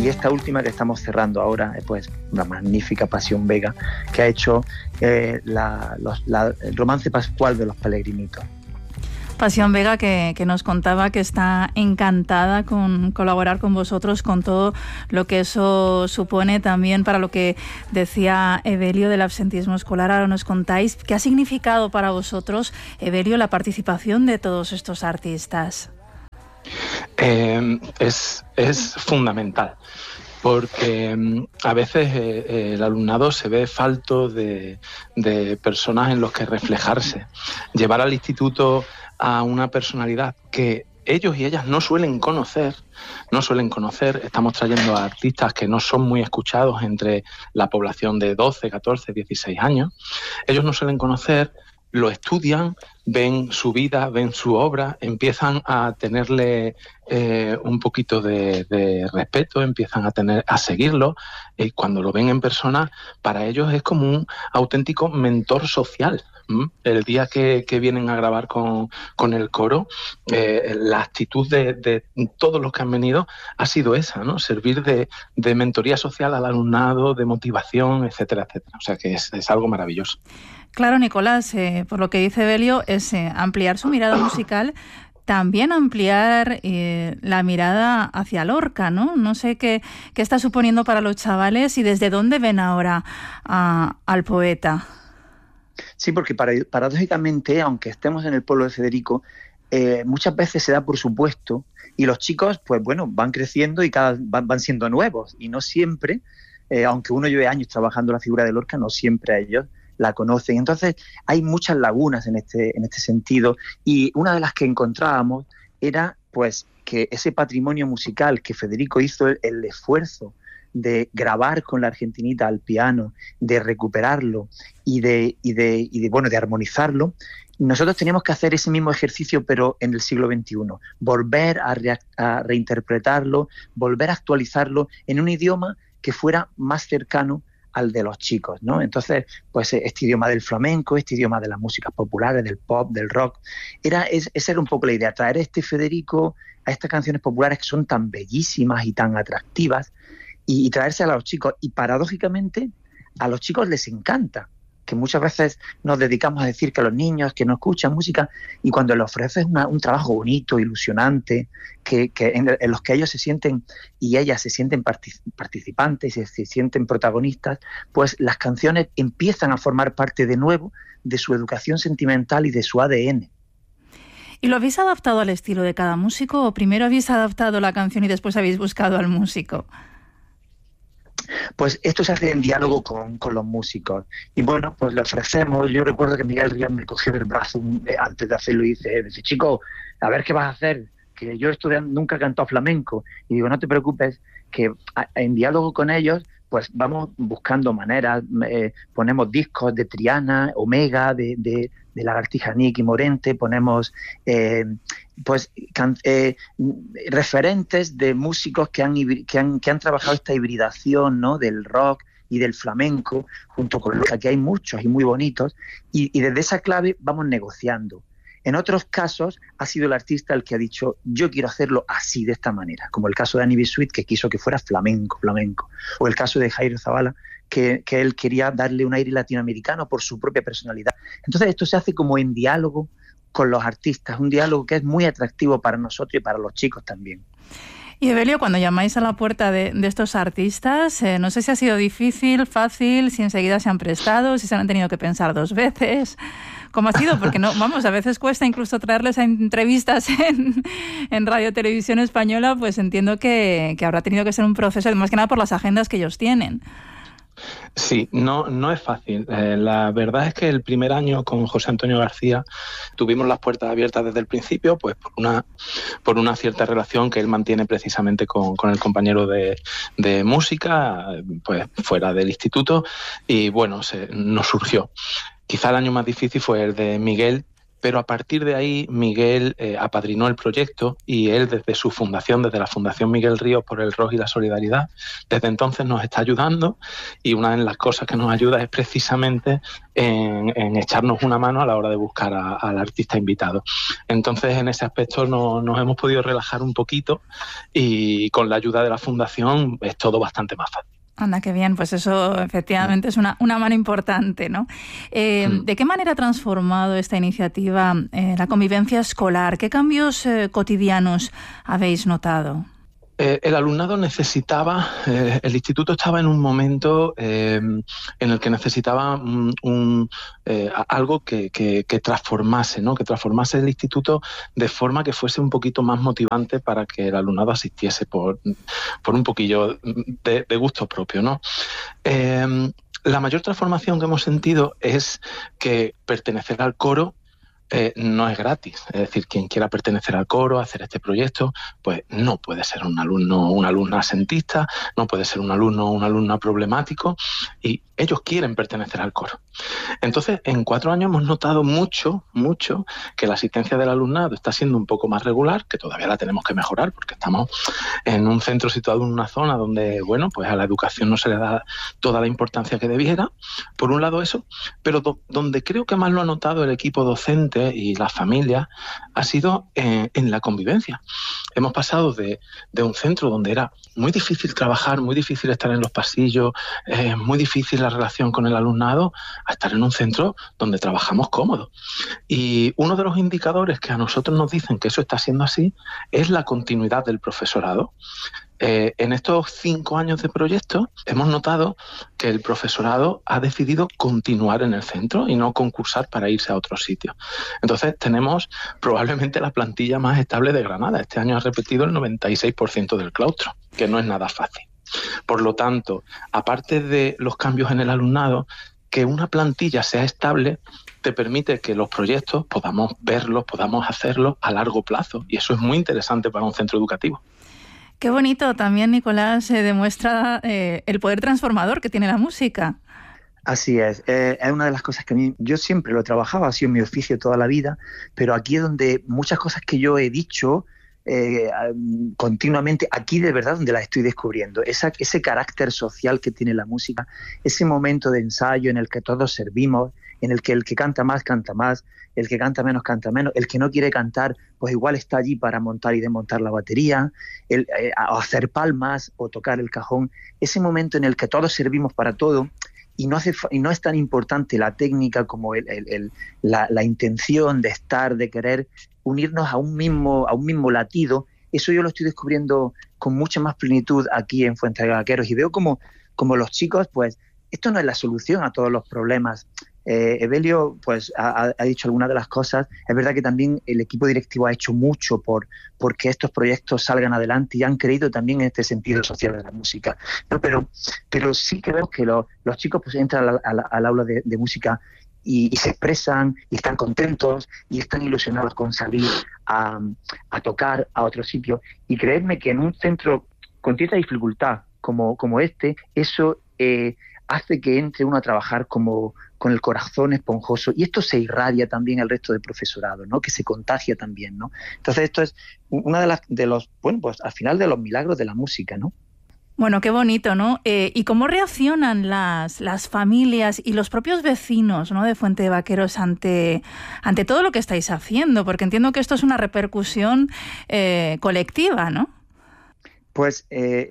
y esta última que estamos cerrando ahora, pues una magnífica Pasión Vega, que ha hecho el romance pascual de los Pelegrinitos. Pasión Vega, que nos contaba que está encantada con colaborar con vosotros, con todo lo que eso supone, también para lo que decía Evelio del absentismo escolar. Ahora nos contáis qué ha significado para vosotros, Evelio, la participación de todos estos artistas. Es fundamental, porque a veces el alumnado se ve falto de personas en los que reflejarse. Llevar al instituto a una personalidad que ellos y ellas no suelen conocer. Estamos trayendo a artistas que no son muy escuchados entre la población de 12, 14, 16 años. Ellos no suelen conocer, lo estudian, ven su vida, ven su obra, empiezan a tenerle un poquito de respeto, empiezan a seguirlo, y cuando lo ven en persona, para ellos es como un auténtico mentor social. El día que vienen a grabar con el coro, la actitud de todos los que han venido ha sido esa, ¿no? Servir de mentoría social al alumnado, de motivación, etcétera, etcétera. O sea que es algo maravilloso. Claro, Nicolás, por lo que dice Evelio, es ampliar su mirada musical, también ampliar la mirada hacia Lorca, ¿no? No sé qué está suponiendo para los chavales y desde dónde ven ahora al poeta. Sí, porque paradójicamente, aunque estemos en el pueblo de Federico, muchas veces se da por supuesto y los chicos, pues bueno, van creciendo y van siendo nuevos y no siempre, aunque uno lleve años trabajando la figura de Lorca, no siempre a ellos la conocen. Entonces hay muchas lagunas en este sentido, y una de las que encontrábamos era pues que ese patrimonio musical que Federico hizo el esfuerzo de grabar con la argentinita al piano, de recuperarlo y de armonizarlo, nosotros teníamos que hacer ese mismo ejercicio pero en el siglo XXI, volver a reinterpretarlo, volver a actualizarlo en un idioma que fuera más cercano al de los chicos, ¿no? Entonces, pues este idioma del flamenco, este idioma de las músicas populares, del pop, del rock, esa era un poco la idea, traer este Federico a estas canciones populares que son tan bellísimas y tan atractivas y traérselas a los chicos. Y paradójicamente, a los chicos les encanta, que muchas veces nos dedicamos a decir que a los niños que no escuchan música, y cuando les ofreces un trabajo bonito, ilusionante, en los que ellos se sienten y ellas se sienten participantes y se sienten protagonistas, pues las canciones empiezan a formar parte de nuevo de su educación sentimental y de su ADN. ¿Y lo habéis adaptado al estilo de cada músico o primero habéis adaptado la canción y después habéis buscado al músico? Pues esto se hace en diálogo con los músicos. Y bueno, pues le ofrecemos. Yo recuerdo que Miguel Ríos me cogió del brazo antes de hacerlo y dice, chico, a ver qué vas a hacer, que yo nunca he cantado flamenco. Y digo, no te preocupes, que en diálogo con ellos, pues vamos buscando maneras, ponemos discos de Triana, Omega, de Lagartija Nick y Morente, ponemos referentes de músicos que han trabajado esta hibridación, ¿no?, del rock y del flamenco, junto con los que hay muchos y muy bonitos, y desde esa clave vamos negociando. En otros casos ha sido el artista el que ha dicho, yo quiero hacerlo así, de esta manera, como el caso de Annie Bisuit, que quiso que fuera flamenco, o el caso de Jairo Zavala, que él quería darle un aire latinoamericano por su propia personalidad. Entonces esto se hace como en diálogo con los artistas, un diálogo que es muy atractivo para nosotros y para los chicos también. Y Evelio, cuando llamáis a la puerta de estos artistas, no sé si ha sido difícil, fácil, si enseguida se han prestado, si se han tenido que pensar dos veces. ¿Cómo ha sido? Porque a veces cuesta incluso traerles a entrevistas en Radio Televisión Española, pues entiendo que habrá tenido que ser un proceso, más que nada por las agendas que ellos tienen. Sí, no es fácil. La verdad es que el primer año con José Antonio García tuvimos las puertas abiertas desde el principio, pues por una cierta relación que él mantiene precisamente con el compañero de música, pues fuera del instituto, y bueno, nos surgió. Quizá el año más difícil fue el de Miguel, pero a partir de ahí Miguel apadrinó el proyecto y él desde su fundación, desde la Fundación Miguel Ríos por el rock y la solidaridad, desde entonces nos está ayudando, y una de las cosas que nos ayuda es precisamente en echarnos una mano a la hora de buscar al artista invitado. Entonces, en ese aspecto nos hemos podido relajar un poquito, y con la ayuda de la Fundación es todo bastante más fácil. Anda, qué bien, pues eso efectivamente es una mano importante, ¿no? ¿De qué manera ha transformado esta iniciativa la convivencia escolar? ¿Qué cambios cotidianos habéis notado? El alumnado necesitaba, el instituto estaba en un momento en el que necesitaba algo que transformase, ¿no? Que transformase el instituto de forma que fuese un poquito más motivante para que el alumnado asistiese por un poquillo de gusto propio, ¿no? La mayor transformación que hemos sentido es que pertenecer al coro no es gratis. Es decir, quien quiera pertenecer al coro, hacer este proyecto, pues no puede ser un alumno o una alumna asentista, no puede ser un alumno o una alumna problemático, y ellos quieren pertenecer al coro. Entonces, en 4 años hemos notado mucho que la asistencia del alumnado está siendo un poco más regular, que todavía la tenemos que mejorar porque estamos en un centro situado en una zona donde, bueno, pues a la educación no se le da toda la importancia que debiera. Por un lado eso, pero donde creo que más lo ha notado el equipo docente y las familias ha sido en la convivencia. Hemos pasado de un centro donde era muy difícil trabajar, muy difícil estar en los pasillos, muy difícil la relación con el alumnado, a estar en un centro donde trabajamos cómodo. Y uno de los indicadores que a nosotros nos dicen que eso está siendo así es la continuidad del profesorado. En estos 5 años de proyecto hemos notado que el profesorado ha decidido continuar en el centro y no concursar para irse a otro sitio. Entonces tenemos probablemente la plantilla más estable de Granada. Este año ha repetido el 96% del claustro, que no es nada fácil. Por lo tanto, aparte de los cambios en el alumnado, que una plantilla sea estable te permite que los proyectos podamos verlos, podamos hacerlos a largo plazo, y eso es muy interesante para un centro educativo. Qué bonito también, Nicolás, demuestra el poder transformador que tiene la música. Así es una de las cosas que a mí, yo siempre lo he trabajado, ha sido mi oficio toda la vida, pero aquí es donde muchas cosas que yo he dicho continuamente, aquí de verdad donde las estoy descubriendo, ese carácter social que tiene la música, ese momento de ensayo en el que todos servimos, en el que canta más, el que canta menos, el que no quiere cantar, pues igual está allí para montar y desmontar la batería, o hacer palmas o tocar el cajón, ese momento en el que todos servimos para todo. Y no es tan importante la técnica como la intención de estar, de querer unirnos a un mismo latido. Eso yo lo estoy descubriendo con mucha más plenitud aquí en Fuente de Vaqueros, y veo como los chicos, pues esto no es la solución a todos los problemas. Evelio pues ha dicho algunas de las cosas. Es verdad que también el equipo directivo ha hecho mucho porque estos proyectos salgan adelante, y han creído también en este sentido social de la música. No, pero sí que veo que los chicos pues entran al aula de música y se expresan y están contentos y están ilusionados con salir a tocar a otro sitio. Y creedme que en un centro con cierta dificultad como este, eso hace que entre uno a trabajar con el corazón esponjoso, y esto se irradia también al resto del profesorado, ¿no? Que se contagia también, ¿no? Entonces esto es una de los pues al final de los milagros de la música, ¿no? Bueno, qué bonito, ¿no? ¿Y cómo reaccionan las familias y los propios vecinos, ¿no?, de Fuente de Vaqueros ante todo lo que estáis haciendo? Porque entiendo que esto es una repercusión colectiva, ¿no? Pues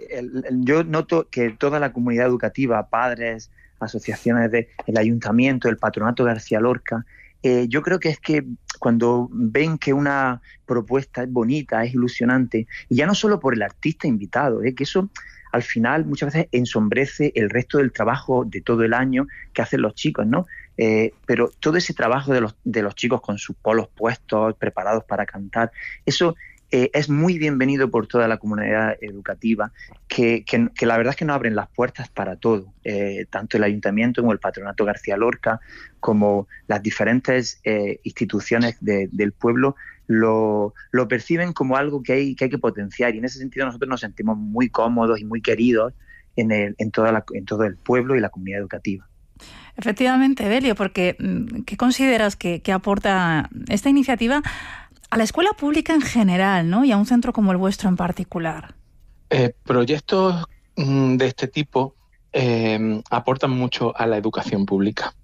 yo noto que toda la comunidad educativa, padres, asociaciones del ayuntamiento, el patronato García Lorca, yo creo que es que cuando ven que una propuesta es bonita, es ilusionante, y ya no solo por el artista invitado, que eso al final muchas veces ensombrece el resto del trabajo de todo el año que hacen los chicos, ¿no? Pero todo ese trabajo de los chicos con sus polos puestos, preparados para cantar, eso es muy bienvenido por toda la comunidad educativa, que la verdad es que nos abren las puertas para todo, tanto el ayuntamiento como el patronato García Lorca, como las diferentes instituciones del pueblo, lo perciben como algo que hay que potenciar, y en ese sentido nosotros nos sentimos muy cómodos y muy queridos en todo el pueblo y la comunidad educativa. Efectivamente, Evelio, porque ¿qué consideras que aporta esta iniciativa a la escuela pública en general, ¿no? Y a un centro como el vuestro en particular? Proyectos de este tipo aportan mucho a la educación pública.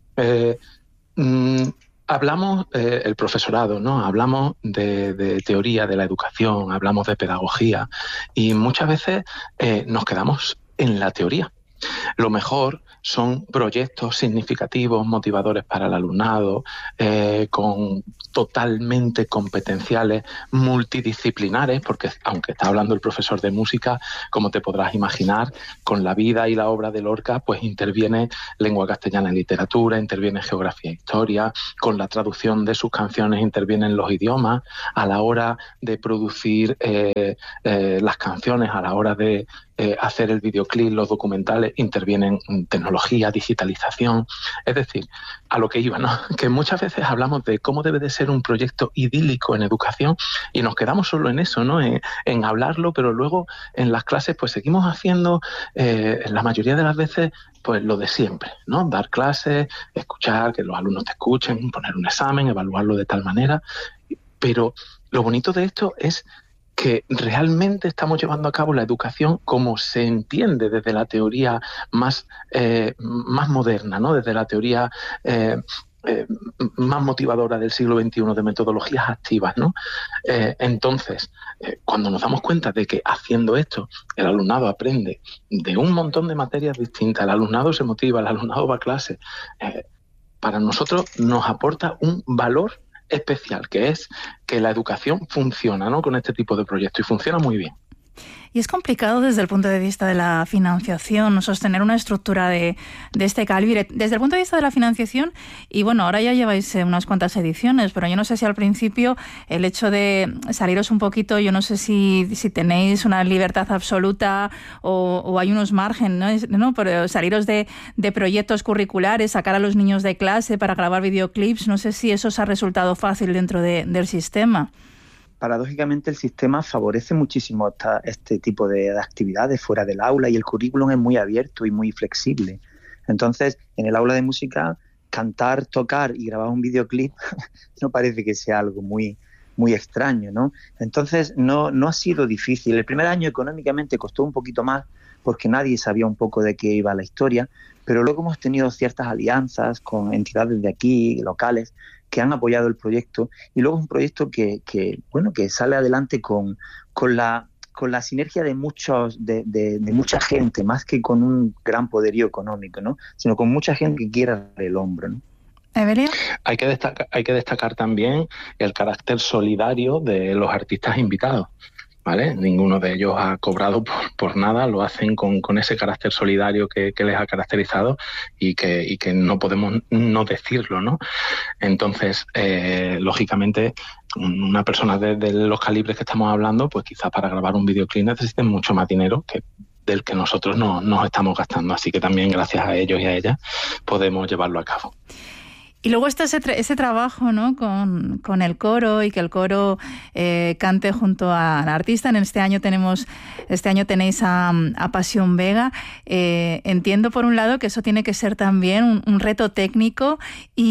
Hablamos, el profesorado, ¿no? Hablamos de teoría de la educación, hablamos de pedagogía y muchas veces nos quedamos en la teoría. Lo mejor son proyectos significativos, motivadores para el alumnado, totalmente competenciales, multidisciplinares, porque aunque está hablando el profesor de música, como te podrás imaginar, con la vida y la obra de Lorca, pues interviene lengua castellana y literatura, interviene geografía e historia, con la traducción de sus canciones intervienen los idiomas, a la hora de producir las canciones, a la hora de hacer el videoclip, los documentales, intervienen tecnología, digitalización. Es decir, a lo que iba, ¿no? Que muchas veces hablamos de cómo debe de ser un proyecto idílico en educación y nos quedamos solo en eso, ¿no? En hablarlo, pero luego en las clases pues seguimos haciendo, la mayoría de las veces, pues lo de siempre, ¿no? Dar clases, escuchar, que los alumnos te escuchen, poner un examen, evaluarlo de tal manera. Pero lo bonito de esto es que realmente estamos llevando a cabo la educación como se entiende desde la teoría más moderna, ¿no? Desde la teoría más motivadora del siglo XXI, de metodologías activas, ¿no? Entonces, cuando nos damos cuenta de que haciendo esto el alumnado aprende de un montón de materias distintas, el alumnado se motiva, el alumnado va a clase, para nosotros nos aporta un valor especial, que es que la educación funciona, ¿no? Con este tipo de proyectos y funciona muy bien. Y es complicado desde el punto de vista de la financiación sostener una estructura de este calibre. Desde el punto de vista de la financiación, y bueno, ahora ya lleváis unas cuantas ediciones, pero yo no sé si al principio el hecho de saliros un poquito, yo no sé si tenéis una libertad absoluta o hay unos márgenes, ¿no? Pero saliros de proyectos curriculares, sacar a los niños de clase para grabar videoclips, no sé si eso os ha resultado fácil dentro del sistema. Paradójicamente el sistema favorece muchísimo este tipo de actividades fuera del aula y el currículum es muy abierto y muy flexible. Entonces, en el aula de música, cantar, tocar y grabar un videoclip no parece que sea algo muy, muy extraño, ¿no? Entonces, no ha sido difícil. El primer año económicamente costó un poquito más porque nadie sabía un poco de qué iba la historia, pero luego hemos tenido ciertas alianzas con entidades de aquí, locales, que han apoyado el proyecto y luego es un proyecto que sale adelante con la sinergia de mucha gente, más que con un gran poderío económico, ¿no? Sino con mucha gente que quiera dar el hombro, ¿no? ¿Evelio? Hay que destacar también el carácter solidario de los artistas invitados, ¿vale? Ninguno de ellos ha cobrado por nada, lo hacen con ese carácter solidario que les ha caracterizado y que no podemos no decirlo, ¿no? Entonces, lógicamente, una persona de los calibres que estamos hablando, pues quizás para grabar un videoclip necesiten mucho más dinero del que nosotros nos estamos gastando. Así que también gracias a ellos y a ellas podemos llevarlo a cabo. Y luego está ese trabajo, ¿no? con el coro y que el coro cante junto al artista. Este año tenéis a Pasión Vega. Entiendo por un lado que eso tiene que ser también un reto técnico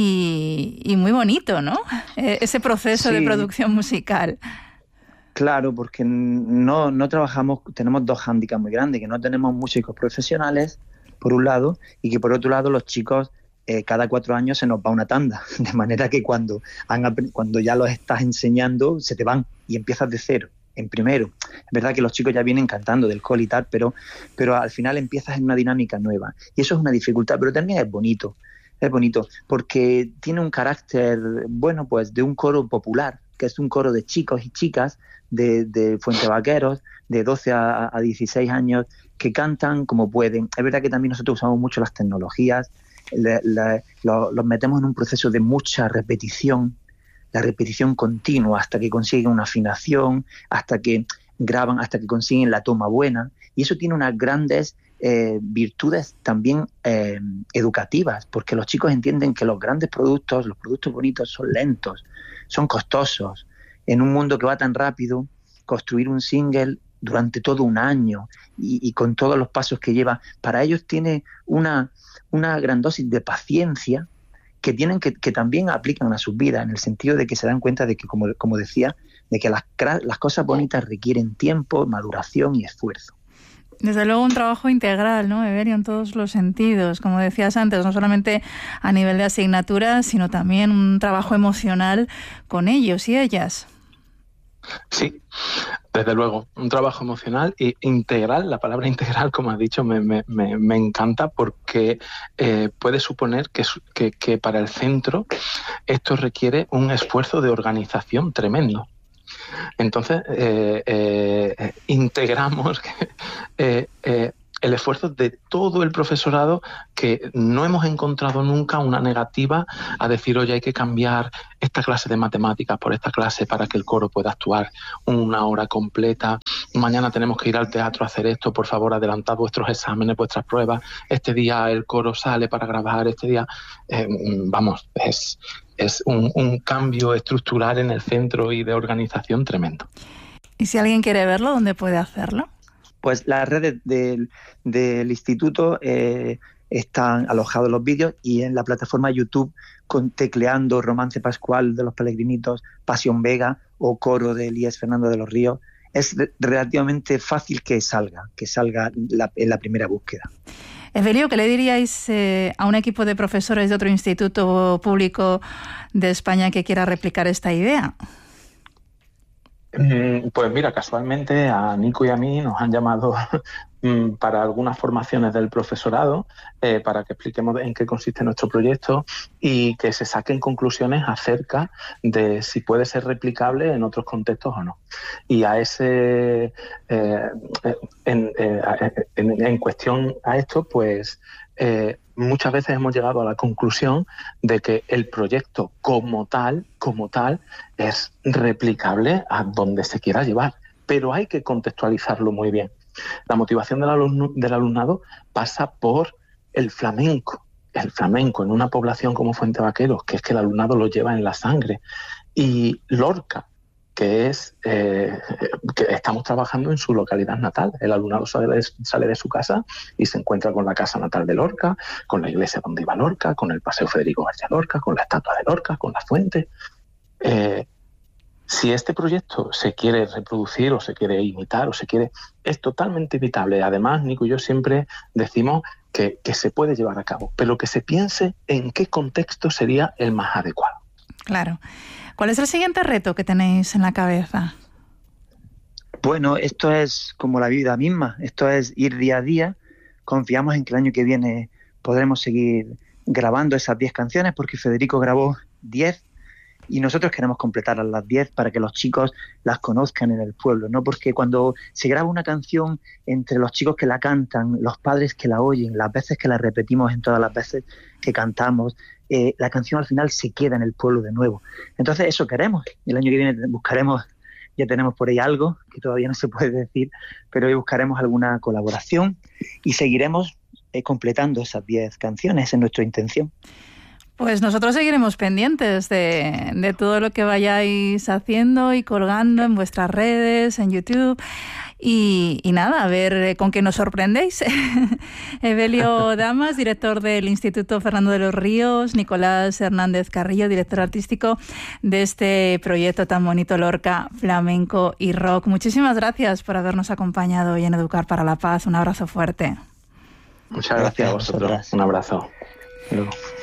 y muy bonito, ¿no? Ese proceso de producción musical. Claro, porque no trabajamos, tenemos dos hándicaps muy grandes, que no tenemos músicos profesionales, por un lado, y que por otro lado los chicos cada 4 años se nos va una tanda, de manera que cuando ya los estás enseñando se te van y empiezas de cero, en primero. Es verdad que los chicos ya vienen cantando del col y tal, pero al final empiezas en una dinámica nueva y eso es una dificultad, pero también es bonito porque tiene un carácter, bueno, pues de un coro popular, que es un coro de chicos y chicas de Fuentevaqueros, de 12 a 16 años, que cantan como pueden. Es verdad que también nosotros usamos mucho las tecnologías, los metemos en un proceso de mucha repetición, la repetición continua hasta que consiguen una afinación, hasta que graban, hasta que consiguen la toma buena, y eso tiene unas grandes virtudes también educativas, porque los chicos entienden que los grandes productos, los productos bonitos son lentos, son costosos. En un mundo que va tan rápido, construir un single durante todo un año y con todos los pasos que lleva, para ellos tiene una gran dosis de paciencia que tienen que también aplican a sus vidas, en el sentido de que se dan cuenta de que, como decía, de que las cosas bonitas requieren tiempo, maduración y esfuerzo. Desde luego un trabajo integral, ¿no, Evelio? En todos los sentidos, como decías antes, no solamente a nivel de asignaturas, sino también un trabajo emocional con ellos y ellas. Sí, desde luego, un trabajo emocional e integral. La palabra integral, como has dicho, me encanta, porque puede suponer que para el centro esto requiere un esfuerzo de organización tremendo. Entonces, integramos el esfuerzo de todo el profesorado, que no hemos encontrado nunca una negativa a decir, oye, hay que cambiar esta clase de matemáticas por esta clase para que el coro pueda actuar una hora completa. Mañana tenemos que ir al teatro a hacer esto, por favor, adelantad vuestros exámenes, vuestras pruebas. Este día el coro sale para grabar, este día... Es un cambio estructural en el centro y de organización tremendo. ¿Y si alguien quiere verlo, dónde puede hacerlo? Pues las redes del instituto están alojados los vídeos, y en la plataforma YouTube, tecleando Romance Pascual de los Pelegrinitos, Pasión Vega o Coro de Elías Fernando de los Ríos, es relativamente fácil que salga en la primera búsqueda. Evelio, ¿qué le diríais a un equipo de profesores de otro instituto público de España que quiera replicar esta idea? Pues mira, casualmente a Nico y a mí nos han llamado para algunas formaciones del profesorado, para que expliquemos en qué consiste nuestro proyecto y que se saquen conclusiones acerca de si puede ser replicable en otros contextos o no. Y a ese en cuestión a esto, pues muchas veces hemos llegado a la conclusión de que el proyecto como tal es replicable a donde se quiera llevar, pero hay que contextualizarlo muy bien. La motivación del alumnado pasa por el flamenco en una población como Fuente Vaqueros, que es que el alumnado lo lleva en la sangre, y Lorca, que estamos trabajando en su localidad natal. El alumnado sale de su casa y se encuentra con la casa natal de Lorca, con la iglesia donde iba Lorca, con el Paseo Federico García Lorca, con la estatua de Lorca, con la fuente. Si este proyecto se quiere reproducir o se quiere imitar es totalmente imitable. Además, Nico y yo siempre decimos que se puede llevar a cabo, pero que se piense en qué contexto sería el más adecuado. Claro. ¿Cuál es el siguiente reto que tenéis en la cabeza? Bueno, esto es como la vida misma, esto es ir día a día. Confiamos en que el año que viene podremos seguir grabando esas 10 canciones, porque Federico grabó 10 y nosotros queremos completar las 10 para que los chicos las conozcan en el pueblo, ¿no? Porque cuando se graba una canción, entre los chicos que la cantan, los padres que la oyen, las veces que la repetimos en todas las veces que cantamos, la canción al final se queda en el pueblo de nuevo. Entonces eso queremos. El año que viene buscaremos, ya tenemos por ahí algo que todavía no se puede decir, pero hoy buscaremos alguna colaboración y seguiremos completando esas 10 canciones. Esa es nuestra intención. Pues nosotros seguiremos pendientes de todo lo que vayáis haciendo y colgando en vuestras redes, en YouTube. Y nada, a ver con qué nos sorprendéis. Evelio Damas, director del Instituto Fernando de los Ríos, Nicolás Hernández Carrillo, director artístico de este proyecto tan bonito, Lorca, Flamenco y Rock. Muchísimas gracias por habernos acompañado hoy en Educar para la Paz. Un abrazo fuerte. Muchas gracias a vosotros. Un abrazo. Luego.